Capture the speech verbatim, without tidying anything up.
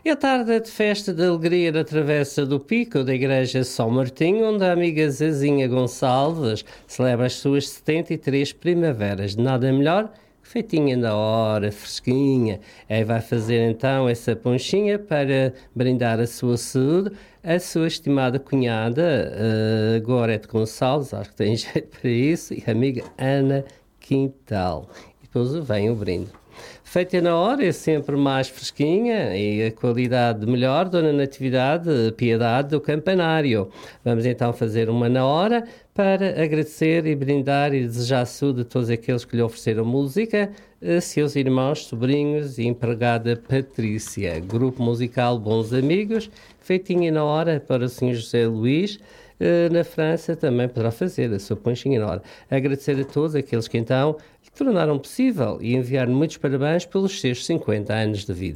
E a tarde de festa de alegria na Travessa do Pico da Igreja São Martinho, onde a amiga Zezinha Gonçalves celebra as suas setenta e três primaveras. Nada melhor que feitinha na hora, fresquinha. Aí vai fazer então essa ponchinha para brindar a sua saúde. A sua estimada cunhada, uh, Gorete Gonçalves, acho que tem jeito para isso, e a amiga Ana Quintal. E depois vem o brinde. Feita na hora, é sempre mais fresquinha e a qualidade melhor, Dona Natividade Piedade do Campanário. Vamos então fazer uma na hora para agradecer e brindar e desejar saúde a todos aqueles que lhe ofereceram música, a seus irmãos, sobrinhos e empregada Patrícia. Grupo musical Bons Amigos, feitinha na hora para o senhor José Luís. Na França também poderá fazer a sua ponchinha na hora. Agradecer a todos aqueles que então lhe tornaram possível e enviar muitos parabéns pelos seus cinquenta anos de vida.